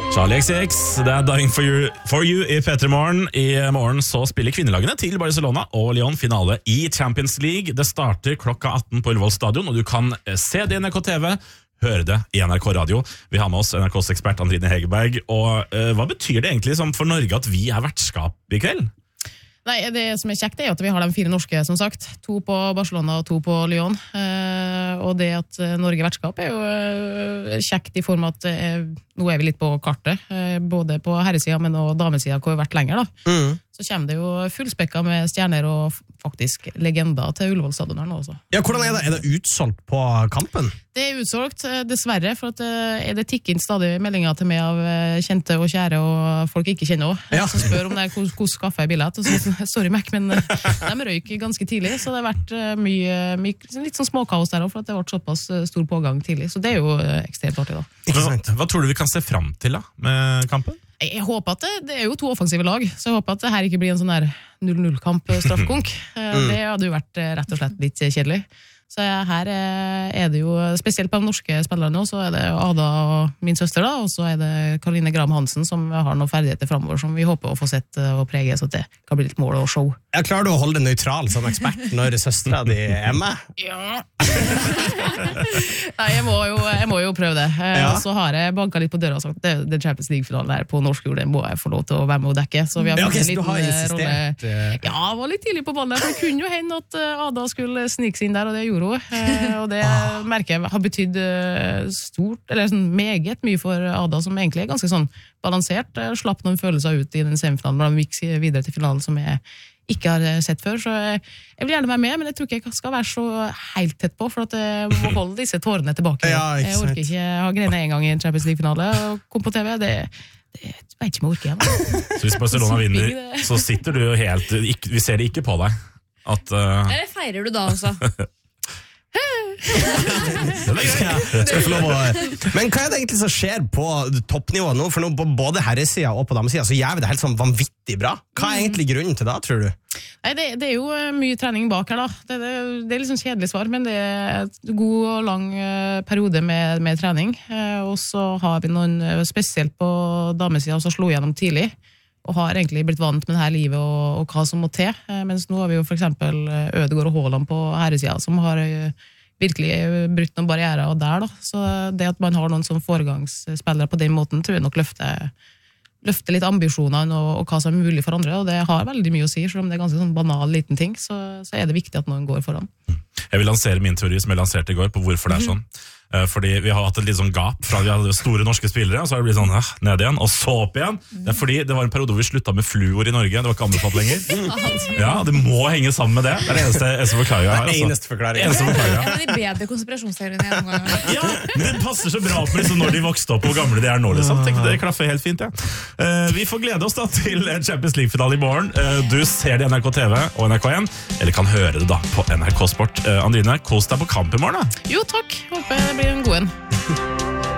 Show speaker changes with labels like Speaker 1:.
Speaker 1: Charlie XX, det Dying for you I P3 Morgen. I morgen så spiller kvinnelagene til Barcelona og Lyon finale I Champions League. Det starter klokka 18 på Ullevål stadion, og du kan se det I NRK TV, høre det I NRK Radio. Vi har med oss NRKs ekspert Andrine Hegerberg. Og hva betyr det egentlig for Norge at vi vertskap I kveld?
Speaker 2: Nei, det som kjekt det at vi har de 4 norske, som sagt. 2 på Barcelona og 2 på Lyon. Og det at Norge vertskap jo kjekt I form at nå vi litt på kartet, både på herresida, men også damesida, hvor vi vært lenger da. Så kommer det jo fullspekka med stjerner og faktisk legender til Ullevål stadion her nå også.
Speaker 3: Ja, hvordan det? Det utsolgt på kampen?
Speaker 2: Det utsolgt, dessverre, for at det tikker inn stadig meldinger til meg av kjente og kjære og folk ikke kjenner også. Ja. Som spør om det hvordan skaffer jeg billett. Og så, sorry Mac, men de røyk ganske tidlig, så det har vært mye litt sånn småkaos der også, for at det har vært såpass stor pågang tidlig. Så det jo ekstremt artig da.
Speaker 1: Hva tror du vi kan se frem til da, med kampen?
Speaker 2: Jeg håper at det jo 2 offensive lag, så jeg håper at det her ikke blir en sånn der 0-0-kamp straffkonk. Det hadde jo vært rett og slett litt kjedelig. Så her det jo, spesielt på de norske spillerne, så det Ada og min søster da, og så det Karoline Graham Hansen som har noen ferdigheter fremover som vi håper å få sett og prege, så det kan bli litt mål og show.
Speaker 3: Jeg klarer du å holde det nøytral som ekspert når søstera di med?
Speaker 2: Ja. Nei, jeg må jo prøve det. Ja. Så har jeg banket litt på døra og sagt det Champions League-finalen her på norsk jord, det må jeg få lov til å være med og dekke. Så vi har fått en liten rolle. Ja, jeg var litt tidlig på ballen. Det kunne jo hende at Ada skulle snike seg inn der, og det gjorde hun. Og det merker jeg har betydd stort, eller sånn meget mye for Ada, som egentlig ganske sånn balansert. Slapp noen følelser ut I den semifinalen, når de gikk videre til finalen som jeg ikke har sett før, så jeg vil gjerne være med, men jeg tror ikke jeg skal være så helt tett på, for at jeg må holde disse tårene tilbake. Ja, jeg orker ikke ha grenet en gang I en Champions League-finale, og kom på TV, det vet ikke om jeg orker igjen.
Speaker 1: Så hvis Barcelona vinner, så sitter du jo helt, vi ser det ikke på deg.
Speaker 4: Eller feirer du da også?
Speaker 3: Skal få lov å... Men hva det egentlig som skjer på toppnivå nå? For nå på både herresida og på damesida så gjør vi det helt sånn vanvittig bra. Hva egentlig grunnen til det, tror du?
Speaker 2: Nei, det jo mye trening bak her da. Det litt sånn kjedelig svar, men det en god og lang periode med trening. Og så har vi noen spesielt på damesida som slo gjennom tidlig og har egentlig blitt vant med det her livet og hva som må til. Mens nå har vi jo for eksempel Ødegaard og Haaland på herresida som har virkelig brutt noen barrierer der da. Så det at man har noen som foregangsspillere på den måten tror jeg nok løfter litt ambisjonene og hva som mulig for andre, og det har veldig mye å si, selv om det ganske sånn banal liten ting, så det viktig at noen går foran.
Speaker 1: Jeg vil lansere min teori som jeg lanserte I går på hvorfor det sånn. Fordi vi har hatt et litt sånn gap fra vi hadde store norske spillere, og så har det blitt sånn ned igjen, og så opp igjen. Det fordi det var en periode hvor vi sluttet med fluor I Norge, det var ikke anbefalt lenger. Ja, det må henge sammen med det. Det det eneste forklaringen her.
Speaker 3: Det eneste forklaringen.
Speaker 4: En av de bedre konspirasjonsteoriene jeg noen gang.
Speaker 1: Ja, men det passer så bra på liksom, når de vokste opp, hvor gamle de nå, liksom. Tenk, det klaffer helt fint, ja. Vi får glede oss da til Champions League-finale I morgen. Du ser det I NRK TV og NRK1, eller kan høre det da på NRK Sport. Andrine, kos deg på kamp I morgen da.
Speaker 2: Jo, takk. Håper det blir en god en.